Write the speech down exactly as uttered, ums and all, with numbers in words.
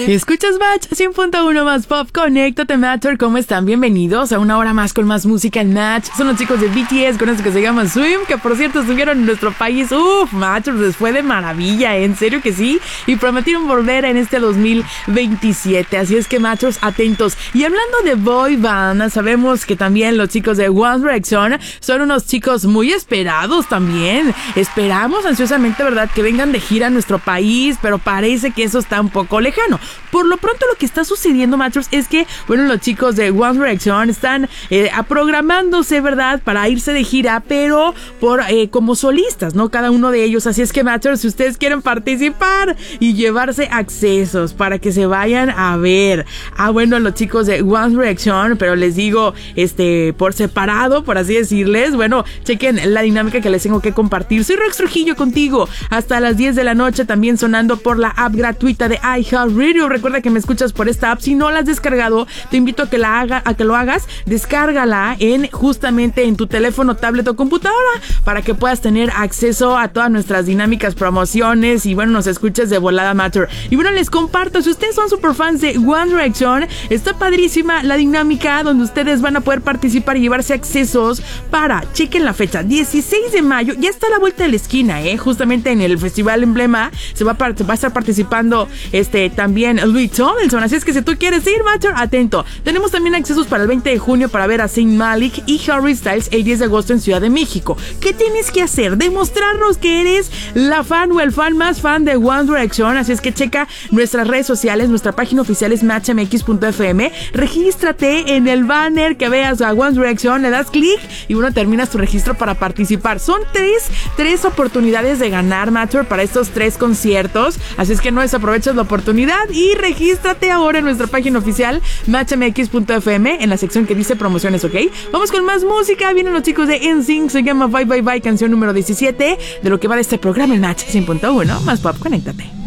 Escuchas Match cien punto uno más pop. Conéctate, Matcher. ¿Cómo están? Bienvenidos a una hora más con más música en Match. Son los chicos de B T S con eso que se llama Swim, que por cierto estuvieron en nuestro país. Uf, Matcher, les fue de maravilla, ¿eh? En serio que sí. Y prometieron volver en este dos mil veintisiete. Así es que, Matchers, atentos. Y hablando de boy band, sabemos que también los chicos de One Direction son unos chicos muy esperados también. Esperamos ansiosamente, ¿verdad?, que vengan de gira a nuestro país, pero parece que eso está un poco lejano. Por lo pronto, lo que está sucediendo, Matchers, es que, bueno, los chicos de One Direction están eh, programándose, ¿verdad?, para irse de gira, pero por eh, como solistas, ¿no? Cada uno de ellos. Así es que, Matchers, si ustedes quieren participar y llevarse accesos para que se vayan a ver a, bueno, los chicos de One Direction, pero les digo, este, por separado, por así decirles, bueno, chequen la dinámica que les tengo que compartir. Soy Rex Trujillo contigo hasta las diez de la noche, también sonando por la app gratuita de iHeartRadio. Recuerda que me escuchas por esta app. Si no la has descargado, te invito a que la haga, a que lo hagas. Descárgala en justamente en tu teléfono, tablet o computadora para que puedas tener acceso a todas nuestras dinámicas, promociones y, bueno, nos escuches de volada, Matter. Y bueno, les comparto, si ustedes son super fans de One Direction, está padrísima la dinámica donde ustedes van a poder participar y llevarse accesos para, chequen la fecha, dieciséis de mayo, ya está a la vuelta de la esquina, eh, justamente en el Festival Emblema se va a, part- va a estar participando este también Louis Tomlinson, así es que si tú quieres ir, Matter, atento. Tenemos también accesos para el veinte de junio para ver a Zayn Malik y Harry Styles el diez de agosto en Ciudad de México. ¿Qué tienes que hacer? Demostrarnos que eres la fan o el fan más fan de One Direction, así es que checa nuestras redes sociales, nuestra página oficial es match m x punto f m, regístrate en el banner que veas a One Direction, le das clic y, bueno, terminas tu registro para participar. Son tres, tres oportunidades de ganar, Matter, para estos tres conciertos, así es que no desaproveches la oportunidad y regístrate ahora en nuestra página oficial match m x punto f m en la sección que dice promociones, ¿ok? Vamos con más música, vienen los chicos de N Sync, se llama Bye Bye Bye, canción número diecisiete de lo que va de este programa en Match cien punto uno más pop. Conéctate.